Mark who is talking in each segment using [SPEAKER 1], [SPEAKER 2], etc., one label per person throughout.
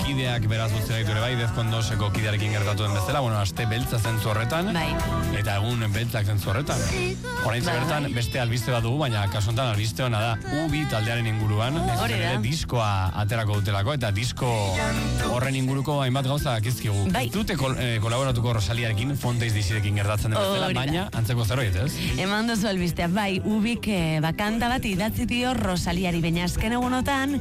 [SPEAKER 1] kideak beraz utzera ditu ere bai, Defkondoseko kidearekin gertatu den bezala, bueno, aste beltza zentzu horretan, eta egun beltzak zentzu horretan. Horain bertan beste albiste bat dugu, baina kasu honetan albiste hona da U2 taldearen inguruan, ez diskoa aterako dutelako, eta disko horren inguruko hainbat gauza dakizkigu. Ez dute kolaboratuko Rosaliarekin, Fontaiz dizirekin gertatzen den bezala, baina antzeko zerbait, ez?
[SPEAKER 2] Eman dozu albistea, bai, U2 kanta bat idatzi dio Rosaliari, baina azken egunotan,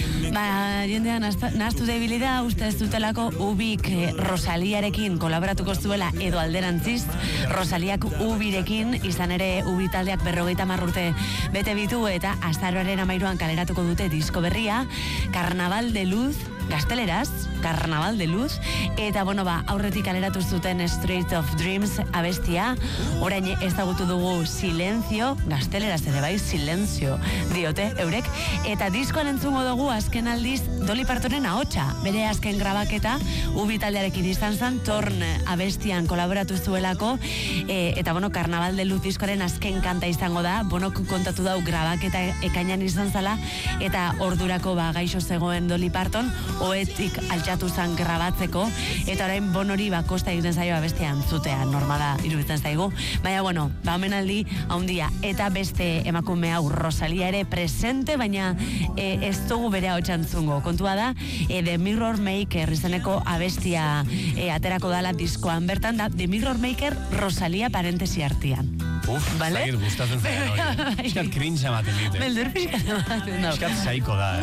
[SPEAKER 2] jendean nahaztu debili da, uste ez dutelako U2 Rosaliarekin kolaboratuko zuela edo alderantziz, Rosaliak U2rekin, izan ere U2 taldeak 50 urte bete bitu eta azaroaren 13an kaleratuko dute disko berria, Carnaval de Luz, gazteleraz, Carnaval de Luz, eta aurretik kaleratu zuten Street of Dreams abestia, orain ezagutu dugu Silencio, gazteleraz ere bai, Silencio diote, eurek, eta diskoan entzungo dugu azken aldiz Dolly Partonen ahotsa, bere azken grabaketa, U2 taldearekin izan zen, Torn abestian kolaboratu zuelako, eta Carnaval de Luz diskoaren azken kanta izango da, Bonok kontatu dau grabaketa ekainan izan zala, eta ordurako gaixo zegoen Dolly Parton, oetik altxatu zen grabatzeko, eta orain Bonori kosta egiten zaio abestia entzutea, normala iruditzen zaigu. Baina, omenaldi haundia, eta beste emakume hau Rosalia ere presente, baina ez dugu bere ahotsa entzungo. Kontua da, The Mirror Maker izeneko abestia aterako dala diskoan bertan da, The Mirror Maker Rosalia parentesi artean.
[SPEAKER 1] Zagit gustatzen zen hori. Eskat cringe ematen dite.
[SPEAKER 2] Beldur pixkat ematen dau.
[SPEAKER 1] Eskat saiko da,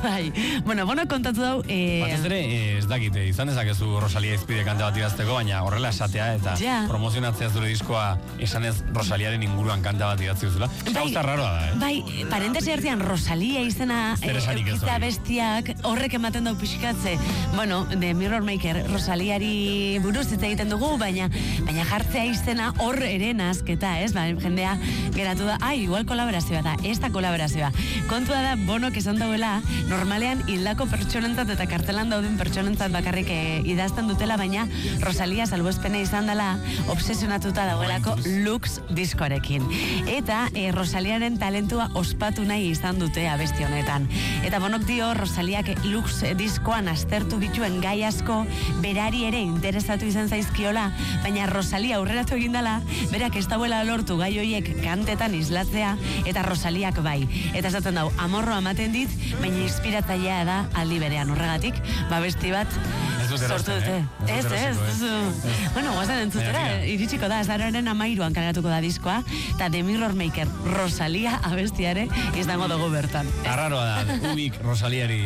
[SPEAKER 2] Bueno, kontatu dau...
[SPEAKER 1] Batez ere, ez dakite, izan dezakezu Rosalia izpide kanta bat idazteko, baina horrela esatea eta promozionatzea zure diskoa esanez Rosaliaren inguruan kanta bat idatzi duzula. Gauza raroa da,
[SPEAKER 2] Bai, parentesi artean Rosalia izena eukitza bestiak horrek ematen dau pixkatze. The Mirror Maker Rosaliari buruz hitz egiten dugu, baina jartzea izena hor ere nazketa, ez? Jendea geratu da, igual kolaborazioa da, ez da kolaborazioa. Kontua da, Bonok esan dauela, normalean hildako pertsonentzat eta kartelan dauden pertsonentzat bakarrik idazten dutela, baina Rosalia salbuespena izan dela obsesionatuta dauelako Lux diskoarekin. Eta Rosaliaren talentua ospatu nahi izan dute abesti honetan. Eta Bonok dio Rosaliak Lux diskoan aztertu bituen gai asko berari ere interesatu izan zaizkiola, baina Rosalia aurreratu egin dela, berak ez dauela lortu gai hoiek kantetan islatzea, eta Rosaliak bai. Eta esaten dau, amorroa ematen dit, baina inspiratzailea da aldi berean horregatik, besti bat sortu dute. Ez. Guazen entzutera, iritsiko da, azaroaren 13an kaleratuko da diskoa, eta The Mirror Maker Rosalia abestiare izango dugu bertan.
[SPEAKER 1] Arraroa da, U2 Rosaliari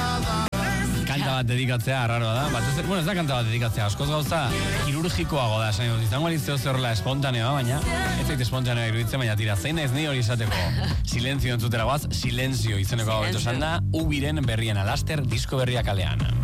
[SPEAKER 1] kanta bat dedikatzea, arraroa da. Ez da kanta bat dedikatzea, askoz gauza kirurgikoago da, izango alizio zerrela espontaneoa, baina ez zait espontaneoa iruditzen, baina tira, zein ez ni hori izateko Silencio entzutera guaz, Silencio izeneko hau esan da, U2-ren berrien alaster, disko berriak alean.